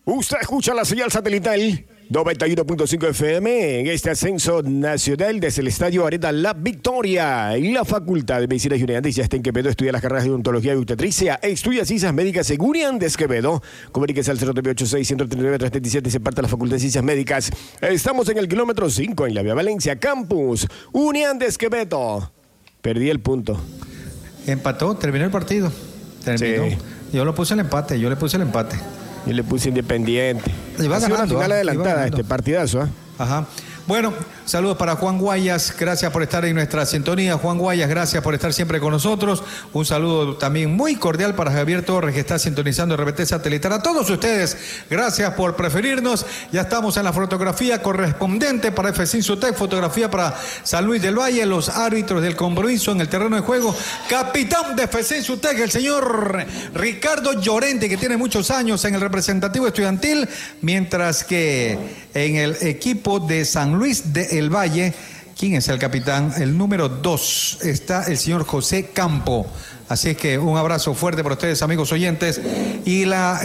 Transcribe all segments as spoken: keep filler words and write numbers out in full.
Usted escucha la señal satelital noventa y uno punto cinco F M en este ascenso nacional desde el Estadio Arena La Victoria. Y la Facultad de Medicina y Unidades ya está en Quevedo. Estudia las carreras de odontología y obstetricia. Estudia ciencias médicas en Unidades Quevedo. Comuníquese al cero nueve ocho seis, uno tres nueve, tres tres siete y se parte de la Facultad de Ciencias Médicas. Estamos en el kilómetro cinco en la Vía Valencia, Campus Unidades Quevedo. Perdí el punto. Empató, terminó el partido. Terminó. Sí. Yo lo puse el empate, yo le puse el empate. Yo le puse Independiente. Y va ha sido ganando, una final ¿eh? adelantada este partidazo. ¿eh? Ajá. Bueno, saludos para Juan Guayas, gracias por estar en nuestra sintonía. Juan Guayas, gracias por estar siempre con nosotros. Un saludo también muy cordial para Javier Torres, que está sintonizando R B T Satelital. A todos ustedes, gracias por preferirnos. Ya estamos en la fotografía correspondiente para F C Insutec, fotografía para San Luis del Valle, los árbitros del compromiso en el terreno de juego. Capitán de F C Insutec, el señor Ricardo Llorente, que tiene muchos años en el representativo estudiantil, mientras que en el equipo de San Luis del Valle, ¿quién es el capitán? El número dos está el señor José Campo. Así es que un abrazo fuerte para ustedes, amigos oyentes. Y la,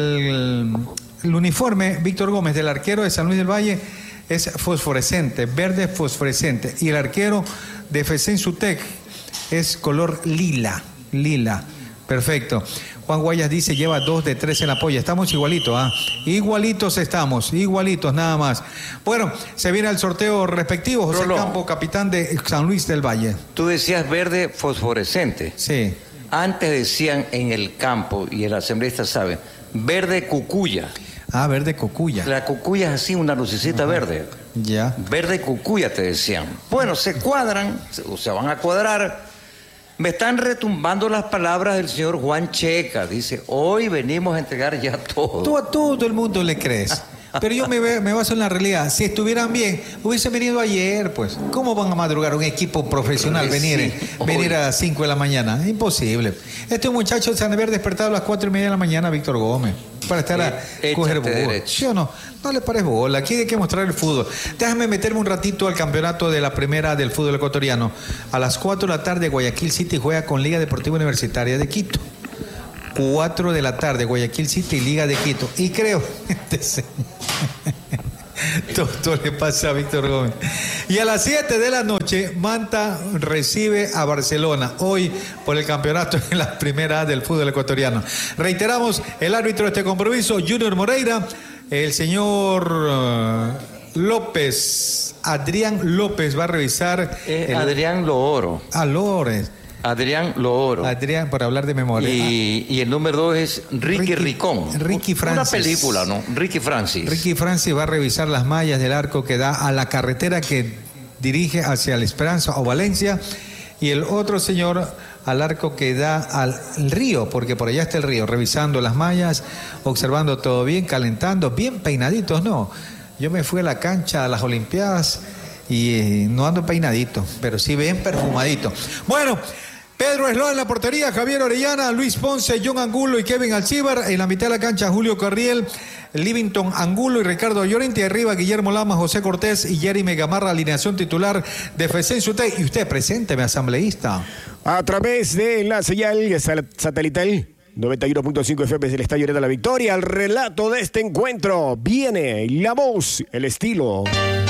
el, el uniforme, Víctor Gómez, del arquero de San Luis del Valle, es fosforescente, verde fosforescente. Y el arquero de F C Insutec es color lila, lila. Perfecto. Juan Guayas dice, lleva dos de tres en la polla. Estamos igualitos, ¿ah? ¿eh? Igualitos estamos, igualitos nada más. Bueno, se viene el sorteo respectivo. José Rolo, Campo, capitán de San Luis del Valle. Tú decías verde fosforescente. Sí. Antes decían en el campo, y el asambleísta sabe, verde cucuya. Ah, verde cucuya. La cucuya es así, una lucecita uh-huh. verde. Ya. Verde cucuya te decían. Bueno, se cuadran, o se van a cuadrar. Me están retumbando las palabras del señor Juan Checa. Dice, hoy venimos a entregar ya todo. Tú a todo el mundo le crees. Pero yo me, me baso en la realidad. Si estuvieran bien, hubiesen venido ayer, pues. ¿Cómo van a madrugar un equipo profesional sí, venir, sí, venir a las cinco de la mañana? Imposible. Este muchacho se han de haber despertado a las cuatro y media de la mañana, Víctor Gómez, para estar a eh, coger bola. ¿Sí o no? No le pares bola. Aquí hay que mostrar el fútbol. Déjame meterme un ratito al campeonato de la primera del fútbol ecuatoriano. A las cuatro de la tarde, Guayaquil City juega con Liga Deportiva Universitaria de Quito. cuatro de la tarde, Guayaquil City y Liga de Quito. Y creo... todo, todo le pasa a Víctor Gómez. Y a las siete de la noche, Manta recibe a Barcelona. Hoy por el campeonato en la primera del fútbol ecuatoriano. Reiteramos, el árbitro de este compromiso, Junior Moreira, el señor uh, López, Adrián López va a revisar... Eh, el... Adrián Looro. Ah, Lores. Adrián Looro. Adrián, para hablar de memoria. Y, y el número dos es Ricky, Ricky Ricón. Ricky Francis. Una película, ¿no? Ricky Francis. Ricky Francis va a revisar las mallas del arco que da a la carretera que dirige hacia la Esperanza o Valencia. Y el otro señor al arco que da al río, porque por allá está el río, revisando las mallas, observando todo bien, calentando, bien peinaditos, ¿no? Yo me fui a la cancha a las Olimpiadas y eh, no ando peinadito, pero sí bien perfumadito. Bueno, Pedro Esloa en la portería, Javier Orellana, Luis Ponce, John Angulo y Kevin Alcíbar. En la mitad de la cancha, Julio Carriel, Livington Angulo y Ricardo Llorente. Arriba, Guillermo Lama, José Cortés y Jeremy Gamarra, alineación titular de F C Insutec. Y usted, presénteme, asambleísta. A través de la señal satelital noventa y uno punto cinco F M del Estadio Arena La Victoria, al relato de este encuentro viene la voz, el estilo.